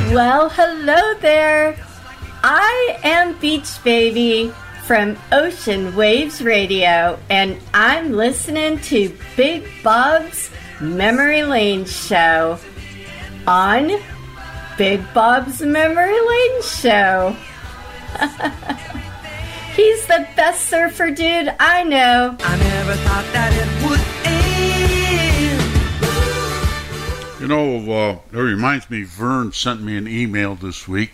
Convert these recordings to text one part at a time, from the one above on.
Well, hello there. I am Beach Baby from Ocean Waves Radio, and I'm listening to Big Bob's Memory Lane show on Big Bob's Memory Lane show. He's the best surfer dude I know. I never thought that it would end. You know, it reminds me, Vern sent me an email this week.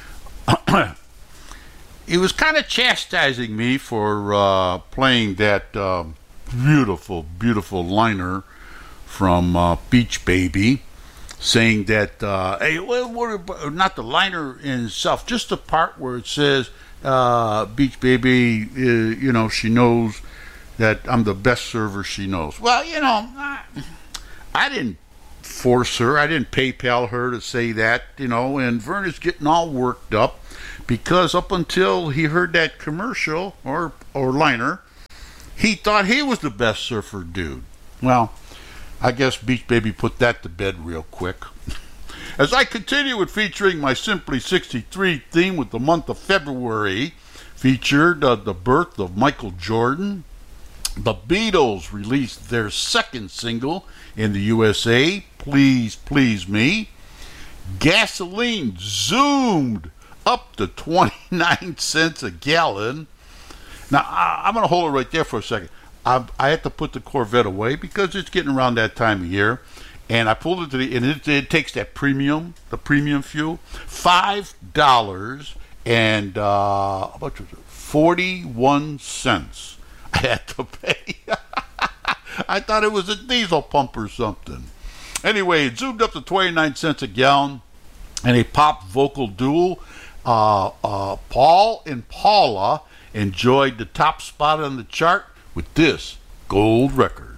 He was kind of chastising me for playing that beautiful, beautiful liner from Beach Baby, saying that, hey, not the liner in itself, just the part where it says, Beach Baby, you know, she knows that I'm the best server she knows. Well, you know, I didn't force her. I didn't PayPal her to say that, you know, and Vern is getting all worked up because up until he heard that commercial or liner, he thought he was the best surfer dude. Well, I guess Beach Baby put that to bed real quick. As I continue with featuring my Simply 63 theme with the month of February, featured the birth of Michael Jordan. The Beatles released their second single in the USA, Please Please Me. Gasoline zoomed up to 29 cents a gallon. Now, I'm going to hold it right there for a second. I had to put the Corvette away because it's getting around that time of year. And I pulled it to and it takes that premium, the premium fuel, $5 and how much was it? 41 cents I had to pay. I thought it was a diesel pump or something. Anyway, it zoomed up to 29 cents a gallon, and a pop vocal duo, Paul and Paula, enjoyed the top spot on the chart with this gold record.